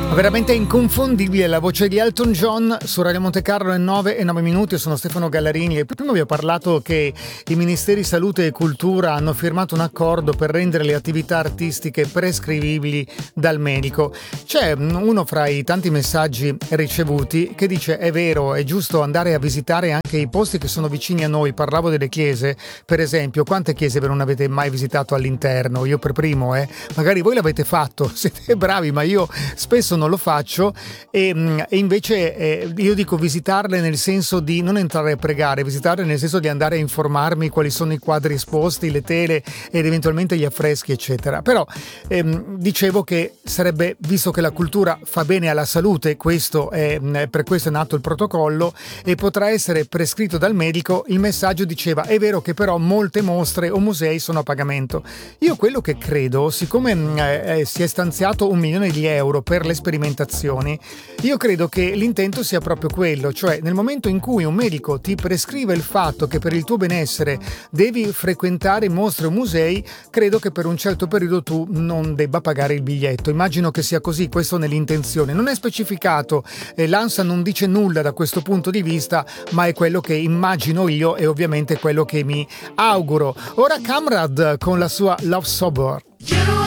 Veramente inconfondibile la voce di Elton John su Radio Monte Carlo, 9:09. Io sono Stefano Gallarini e prima vi ho parlato che i Ministeri Salute e Cultura hanno firmato un accordo per rendere le attività artistiche prescrivibili dal medico. C'è uno fra i tanti messaggi ricevuti che dice: è vero, è giusto andare a visitare anche i posti che sono vicini a noi. Parlavo delle chiese, per esempio. Quante chiese non avete mai visitato all'interno? Io per primo, magari voi l'avete fatto, siete bravi, ma io spesso non lo faccio e invece io dico visitarle nel senso di non entrare a pregare, visitarle nel senso di andare a informarmi quali sono i quadri esposti, le tele ed eventualmente gli affreschi eccetera. Però dicevo che sarebbe, visto che la cultura fa bene alla salute, questo è per questo è nato il protocollo e potrà essere prescritto dal medico. Il messaggio diceva: è vero che però molte mostre o musei sono a pagamento. Io quello che credo, siccome si è stanziato 1 milione di euro per le sperimentazioni, io credo che l'intento sia proprio quello, cioè nel momento in cui un medico ti prescrive il fatto che per il tuo benessere devi frequentare mostre o musei, credo che per un certo periodo tu non debba pagare il biglietto. Immagino che sia così, questo nell'intenzione. Non è specificato, l'ANSA non dice nulla da questo punto di vista, ma è quello che immagino io e ovviamente quello che mi auguro. Ora Kamrad con la sua Love Sober.